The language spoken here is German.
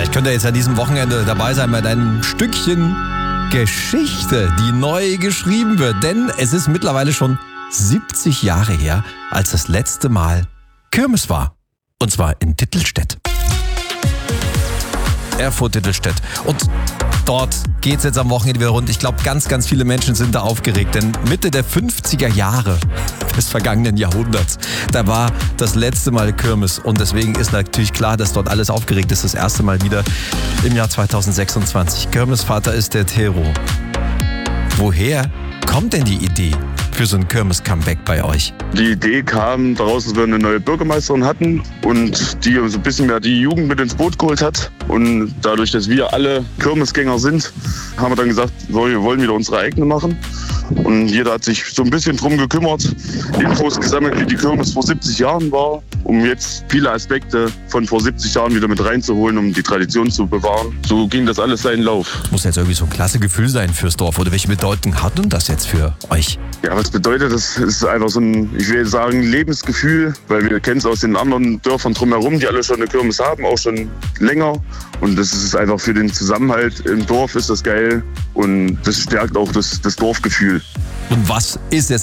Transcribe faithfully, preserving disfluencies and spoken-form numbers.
Vielleicht könnt ihr jetzt an diesem Wochenende dabei sein bei einem Stückchen Geschichte, die neu geschrieben wird. Denn es ist mittlerweile schon siebzig Jahre her, als das letzte Mal Kirmes war. Und zwar in Dittelstedt. Erfurt-Dittelstedt. Und dort geht es jetzt am Wochenende wieder rund. Ich glaube, ganz, ganz viele Menschen sind da aufgeregt. Denn Mitte der fünfziger Jahre des vergangenen Jahrhunderts, da war das letzte Mal Kirmes. Und deswegen ist natürlich klar, dass dort alles aufgeregt ist. Das erste Mal wieder im Jahr zweitausendsechsundzwanzig. Kirmesvater ist der Tero. Woher kommt denn die Idee für so ein Kirmes-Comeback bei euch? Die Idee kam daraus, dass wir eine neue Bürgermeisterin hatten und die so ein bisschen mehr die Jugend mit ins Boot geholt hat. Und dadurch, dass wir alle Kirmesgänger sind, haben wir dann gesagt, so, wir wollen wieder unsere eigene machen. Und jeder hat sich so ein bisschen drum gekümmert, Infos gesammelt, wie die Kirmes vor siebzig Jahren war, um jetzt viele Aspekte von vor siebzig Jahren wieder mit reinzuholen, um die Tradition zu bewahren. So ging das alles seinen Lauf. Muss jetzt irgendwie so ein klasse Gefühl sein fürs Dorf. Oder welche Bedeutung hat denn das jetzt für euch? Ja, was bedeutet das? Ist einfach so ein, ich will sagen, Lebensgefühl, weil wir kennen es aus den anderen Dörfern drumherum, die alle schon eine Kirmes haben, auch schon länger. Und das ist einfach für den Zusammenhalt im Dorf ist das geil und das stärkt auch das, das Dorfgefühl. Und was ist jetzt